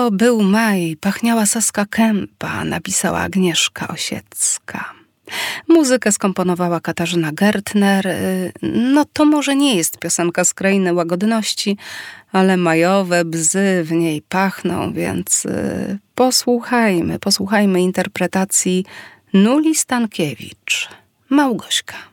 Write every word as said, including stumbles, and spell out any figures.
To był maj, pachniała Saska Kępa, napisała Agnieszka Osiecka. Muzykę skomponowała Katarzyna Gertner. No to może nie jest piosenka z Krainy Łagodności, ale majowe bzy w niej pachną, więc posłuchajmy, posłuchajmy interpretacji Nuli Stankiewicz. Małgośka.